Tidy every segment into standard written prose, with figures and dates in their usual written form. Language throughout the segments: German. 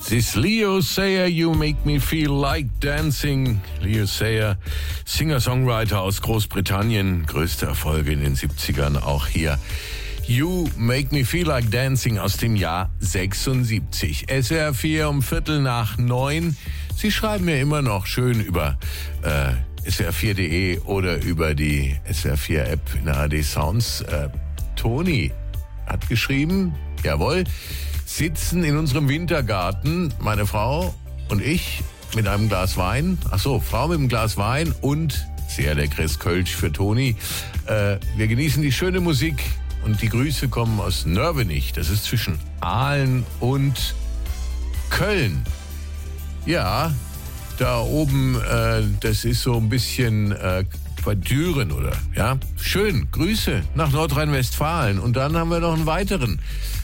This Leo Sayer, You Make Me Feel Like Dancing. Leo Sayer, Singer-Songwriter aus Großbritannien, größte Erfolge in den 70ern, auch hier. You Make Me Feel Like Dancing aus dem Jahr 76. SWR 4 um 8:15. Sie schreiben mir immer noch schön über swr4.de oder über die SWR 4 App in der ARD Sounds. Toni hat geschrieben, jawohl, sitzen in unserem Wintergarten, meine Frau und ich mit einem Glas Wein. Ach so, Frau mit einem Glas Wein und sehr leckeres Kölsch für Toni. Wir genießen die schöne Musik und die Grüße kommen aus Nörvenich. Das ist zwischen Aalen und Köln. Ja, da oben, das ist so ein bisschen bei Düren, oder? Ja, schön. Grüße nach Nordrhein-Westfalen. Und dann haben wir noch einen weiteren.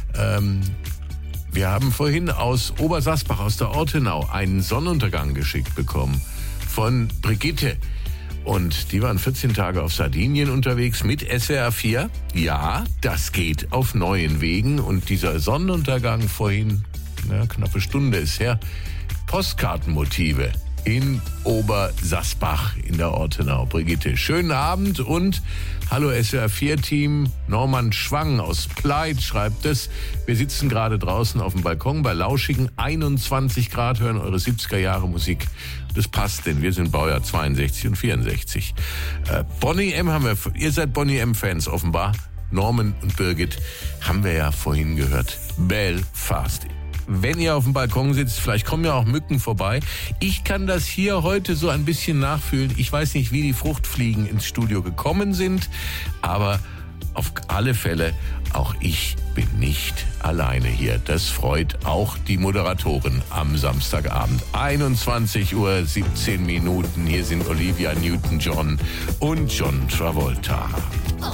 Wir haben vorhin aus Obersasbach, aus der Ortenau, einen Sonnenuntergang geschickt bekommen von Brigitte. Und die waren 14 Tage auf Sardinien unterwegs mit SWR 4. Ja, das geht auf neuen Wegen. Und dieser Sonnenuntergang vorhin, knappe Stunde ist her, Postkartenmotive in Obersasbach in der Ortenau. Brigitte, schönen Abend und hallo SWR 4-Team. Norman Schwang aus Pleit schreibt es. Wir sitzen gerade draußen auf dem Balkon bei lauschigen 21 Grad, hören eure 70er-Jahre-Musik. Das passt, denn wir sind Baujahr 62 und 64. Bonnie M. haben wir, ihr seid Bonnie M-Fans offenbar. Norman und Birgit haben wir ja vorhin gehört. Belfast. Wenn ihr auf dem Balkon sitzt, vielleicht kommen ja auch Mücken vorbei. Ich kann das hier heute so ein bisschen nachfühlen. Ich weiß nicht, wie die Fruchtfliegen ins Studio gekommen sind, aber auf alle Fälle, auch ich bin nicht alleine hier. Das freut auch die Moderatoren am Samstagabend. 21:17 Uhr. Hier sind Olivia Newton-John und John Travolta.